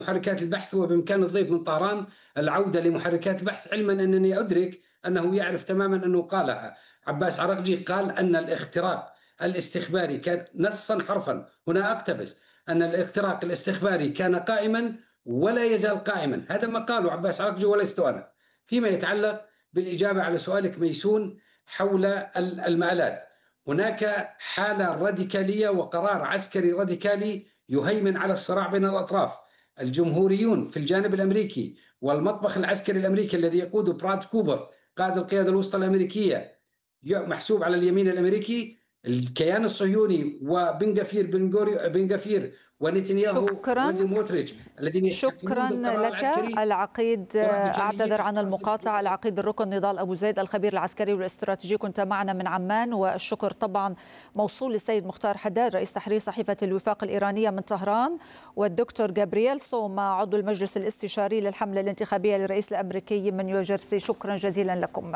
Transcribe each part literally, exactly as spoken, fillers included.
محركات البحث، وبإمكان الضيف من طهران العودة لمحركات البحث، علما أنني أدرك أنه يعرف تماما أنه قالها. عباس عراقجي قال أن الاختراق الاستخباري كان نصا حرفا، هنا أقتبس، أن الاختراق الاستخباري كان قائما ولا يزال قائما. هذا ما قاله عباس عراقجي ولست أنا. فيما يتعلق بالإجابة على سؤالك ميسون حول المآلات، هناك حالة راديكالية وقرار عسكري راديكالي يهيمن على الصراع بين الأطراف. الجمهوريون في الجانب الأمريكي والمطبخ العسكري الأمريكي الذي يقوده براد كوبر قائد القيادة الوسطى الأمريكية محسوب على اليمين الأمريكي، الكيان الصهيوني وبن غفير بن غفير ونتنياهو شكرا وزيموتريتش الذين شكرا لك العقيد. اعتذر عن المقاطعة. العقيد الركن نضال أبو زيد الخبير العسكري والاستراتيجي، كنت معنا من عمان، والشكر طبعا موصول للسيد مختار حداد رئيس تحرير صحيفة الوفاق الإيرانية من طهران، والدكتور جابرييل سوما عضو المجلس الاستشاري للحملة الانتخابية للرئيس الأمريكي من نيوجيرسي. شكرا جزيلا لكم.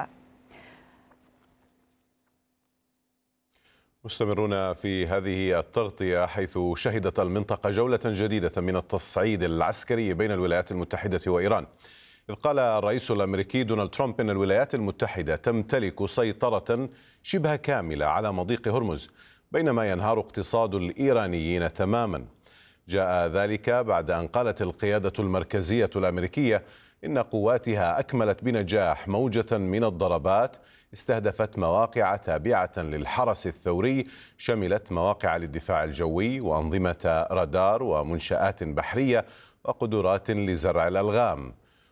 مستمرون في هذه التغطية، حيث شهدت المنطقة جولة جديدة من التصعيد العسكري بين الولايات المتحدة وإيران، إذ قال الرئيس الأمريكي دونالد ترامب إن الولايات المتحدة تمتلك سيطرة شبه كاملة على مضيق هرمز، بينما ينهار اقتصاد الإيرانيين تماما. جاء ذلك بعد أن قالت القيادة المركزية الأمريكية إن قواتها أكملت بنجاح موجة من الضربات استهدفت مواقع تابعة للحرس الثوري، شملت مواقع للدفاع الجوي وأنظمة رادار ومنشآت بحرية وقدرات لزرع الألغام.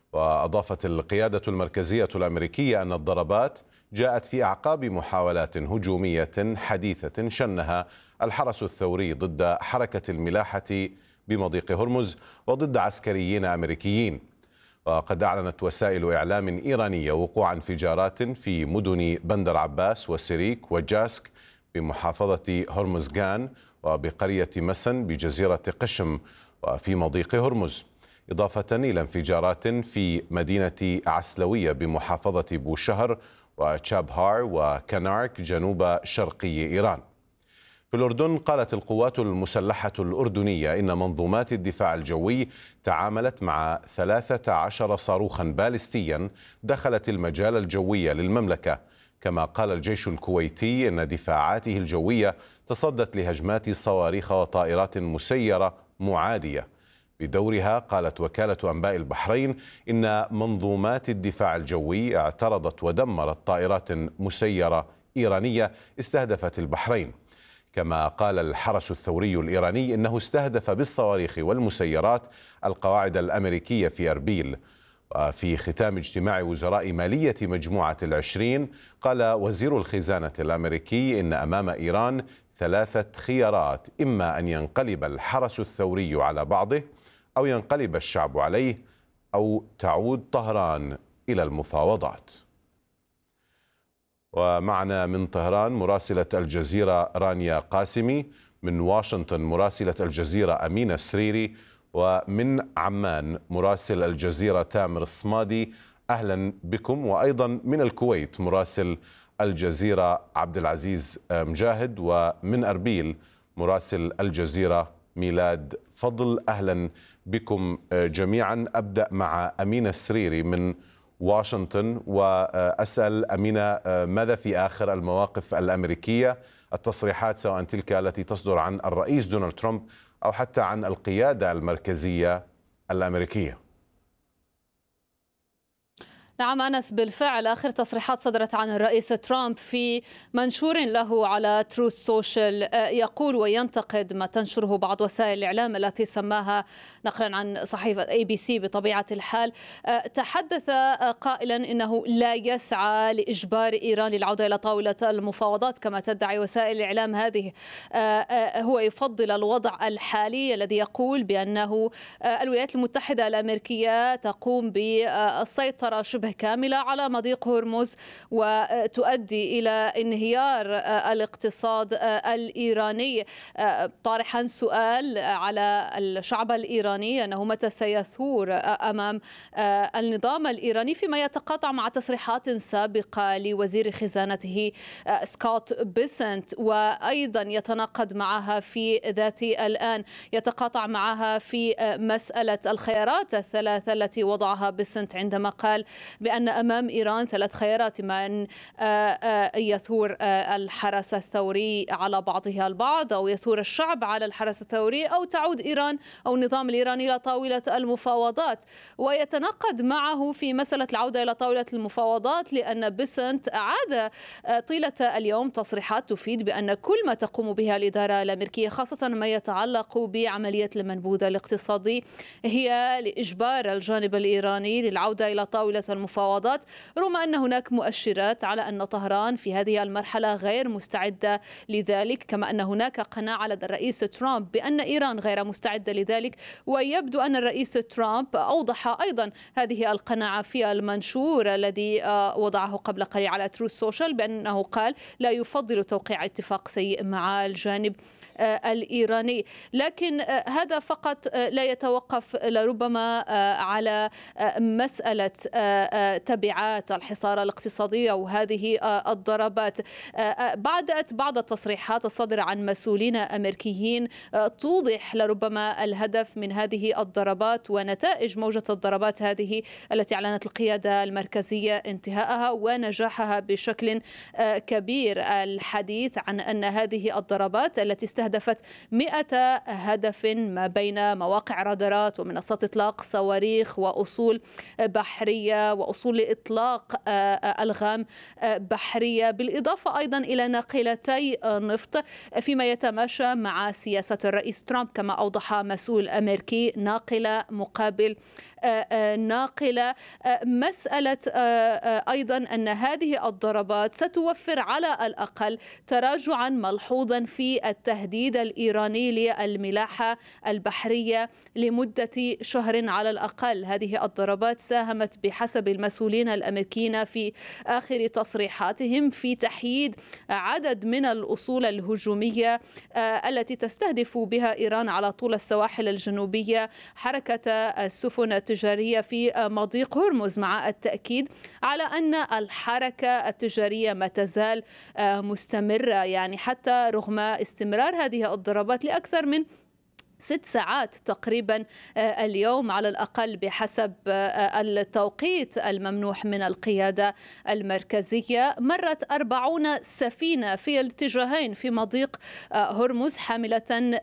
وأضافت القيادة المركزية الأمريكية أن الضربات جاءت في أعقاب محاولات هجومية حديثة شنها الحرس الثوري ضد حركة الملاحة بمضيق هرمز وضد عسكريين أمريكيين. وقد أعلنت وسائل إعلام إيرانية وقوع انفجارات في مدن بندر عباس وسيريك وجاسك بمحافظة هرمزغان وبقرية مسن بجزيرة قشم وفي مضيق هرمز، إضافة إلى انفجارات في مدينة عسلوية بمحافظة بوشهر وتشابهار وكنارك جنوب شرقي إيران. في الأردن قالت القوات المسلحة الأردنية إن منظومات الدفاع الجوي تعاملت مع ثلاثة عشر صاروخا باليستيا دخلت المجال الجوي للمملكة، كما قال الجيش الكويتي إن دفاعاته الجوية تصدت لهجمات صواريخ وطائرات مسيرة معادية. بدورها قالت وكالة أنباء البحرين إن منظومات الدفاع الجوي اعترضت ودمرت طائرات مسيرة إيرانية استهدفت البحرين. كما قال الحرس الثوري الإيراني إنه استهدف بالصواريخ والمسيرات القواعد الأمريكية في أربيل. وفي ختام اجتماع وزراء مالية مجموعة العشرين قال وزير الخزانة الأمريكي إن أمام إيران ثلاثة خيارات، إما أن ينقلب الحرس الثوري على بعضه أو ينقلب الشعب عليه أو تعود طهران إلى المفاوضات. ومعنا من طهران مراسلة الجزيرة رانيا قاسمي، من واشنطن مراسلة الجزيرة أمينة السريري، ومن عمان مراسل الجزيرة تامر الصمادي. أهلا بكم. وأيضا من الكويت مراسل الجزيرة عبد العزيز مجاهد، ومن أربيل مراسل الجزيرة ميلاد فضل. أهلا بكم جميعا. أبدأ مع أمينة السريري من واشنطن، وأسأل أمينة ماذا في آخر المواقف الأمريكية، التصريحات سواء تلك التي تصدر عن الرئيس دونالد ترامب أو حتى عن القيادة المركزية الأمريكية؟ نعم أنس، بالفعل آخر تصريحات صدرت عن الرئيس ترامب في منشور له على تروث سوشيال يقول وينتقد ما تنشره بعض وسائل الإعلام التي سماها نقلا عن صحيفة اي بي سي بطبيعة الحال. تحدث قائلا إنه لا يسعى لإجبار إيران للعودة إلى طاولة المفاوضات كما تدعي وسائل الإعلام هذه. هو يفضل الوضع الحالي الذي يقول بأنه الولايات المتحدة الأمريكية تقوم بالسيطرة شبه شبه كاملة على مضيق هرمز وتؤدي إلى انهيار الاقتصاد الإيراني، طارحا سؤال على الشعب الإيراني أنه متى سيثور أمام النظام الإيراني، فيما يتقاطع مع تصريحات سابقة لوزير خزانته سكوت بيسنت، وأيضا يتناقض معها في ذات الآن، يتقاطع معها في مسألة الخيارات الثلاثة التي وضعها بيسنت عندما قال بأن أمام إيران ثلاث خيارات: إما أن يثور الحرس الثوري على بعضها البعض، أو يثور الشعب على الحرس الثوري، أو تعود إيران أو النظام الإيراني إلى طاولة المفاوضات. ويتناقض معه في مسألة العودة إلى طاولة المفاوضات، لأن بيسنت أعاد طيلة اليوم تصريحات تفيد بأن كل ما تقوم بها الإدارة الأمريكية، خاصة ما يتعلق بعملية المنبوذ الاقتصادي، هي لإجبار الجانب الإيراني للعودة إلى طاولة المفاوضات، رغم أن هناك مؤشرات على أن طهران في هذه المرحلة غير مستعدة لذلك، كما أن هناك قناعة لدى الرئيس ترامب بأن إيران غير مستعدة لذلك. ويبدو أن الرئيس ترامب أوضح أيضا هذه القناعة في المنشور الذي وضعه قبل قليل على تروث سوشيال، بأنه قال لا يفضل توقيع اتفاق سيء مع الجانب الإيراني. لكن هذا فقط لا يتوقف لربما على مسألة تبعات الحصار الاقتصادي أو هذه الضربات. بعدت بعض التصريحات الصادرة عن مسؤولين أمريكيين توضح لربما الهدف من هذه الضربات ونتائج موجة الضربات هذه التي أعلنت القيادة المركزية انتهاءها ونجاحها بشكل كبير. الحديث عن أن هذه الضربات التي استهدفت مئة هدف ما بين مواقع رادارات ومنصات إطلاق صواريخ وأصول بحرية وأصول لإطلاق ألغام بحرية، بالإضافة أيضا إلى ناقلتي نفط، فيما يتماشى مع سياسة الرئيس ترامب كما أوضح مسؤول أمريكي: ناقلة مقابل ناقلة. مسألة أيضا أن هذه الضربات ستوفر على الأقل تراجعا ملحوظا في التهديد الإيراني للملاحة البحرية لمدة شهر على الأقل. هذه الضربات ساهمت بحسب المسؤولين الأمريكيين في آخر تصريحاتهم في تحييد عدد من الأصول الهجومية التي تستهدف بها إيران على طول السواحل الجنوبية حركة السفن التجارية في مضيق هرمز، مع التأكيد على أن الحركة التجارية ما تزال مستمرة، يعني حتى رغم استمرار هذه الضربات لأكثر من ست ساعات تقريبا اليوم على الأقل بحسب التوقيت الممنوح من القيادة المركزية. مرت أربعون سفينة في الاتجاهين في مضيق هرمز حاملة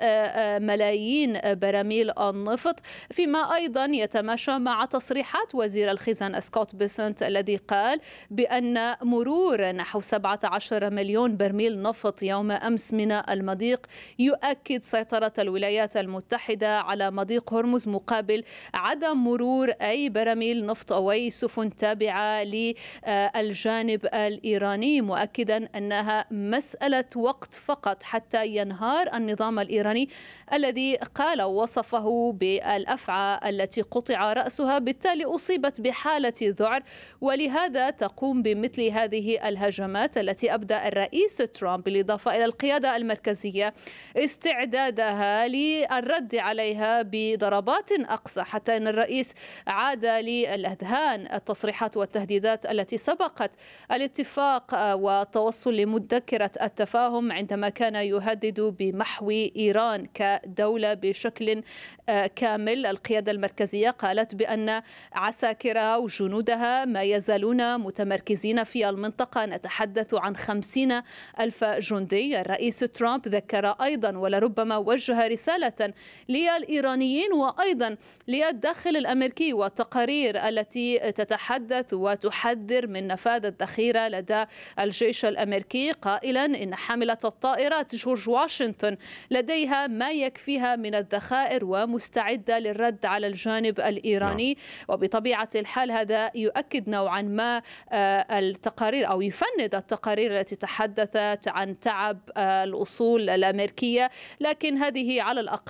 ملايين براميل النفط، فيما أيضا يتماشى مع تصريحات وزير الخزانة سكوت بيسنت الذي قال بأن مرور نحو سبعة عشر مليون برميل نفط يوم أمس من المضيق يؤكد سيطرة الولايات المتحدة على مضيق هرمز مقابل عدم مرور أي براميل نفط أو أي سفن تابعة للجانب الإيراني، مؤكدا أنها مسألة وقت فقط حتى ينهار النظام الإيراني الذي قال وصفه بالأفعى التي قطع رأسها، بالتالي أصيبت بحالة ذعر، ولهذا تقوم بمثل هذه الهجمات التي أبدأ الرئيس ترامب بالإضافة إلى القيادة المركزية استعدادها للرد عليها بضربات أقصى، حتى أن الرئيس عاد للأذهان التصريحات والتهديدات التي سبقت الاتفاق والتوصل لمذكرة التفاهم عندما كان يهدد بمحو إيران كدولة بشكل كامل. القيادة المركزية قالت بأن عساكرها وجنودها ما يزالون متمركزين في المنطقة، نتحدث عن خمسين ألف جندي. الرئيس ترامب ذكر أيضا ولربما وجه رسالة للإيرانيين وأيضا للداخل الأمريكي والتقارير التي تتحدث وتحذر من نفاذ الذخيرة لدى الجيش الأمريكي، قائلا إن حاملة الطائرات جورج واشنطن لديها ما يكفيها من الذخائر ومستعدة للرد على الجانب الإيراني. وبطبيعة الحال هذا يؤكد نوعا ما التقارير أو يفند التقارير التي تحدثت عن تعب الأصول الأمريكية، لكن هذه على الأقل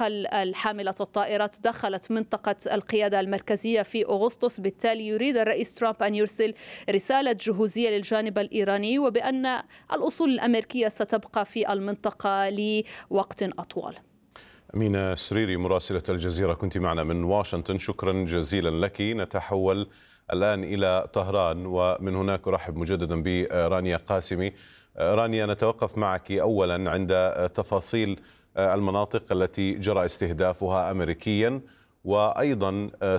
الأقل الحاملة الطائرات دخلت منطقة القيادة المركزية في أغسطس. بالتالي يريد الرئيس ترامب أن يرسل رسالة جهوزية للجانب الإيراني، وبأن الأصول الأمريكية ستبقى في المنطقة لوقت أطول. أمينة سريري مراسلة الجزيرة كنت معنا من واشنطن، شكرا جزيلا لك. نتحول الآن إلى طهران ومن هناك أرحب مجددا برانيا قاسمي. رانيا، نتوقف معك أولا عند تفاصيل المناطق التي جرى استهدافها أمريكيا، وأيضا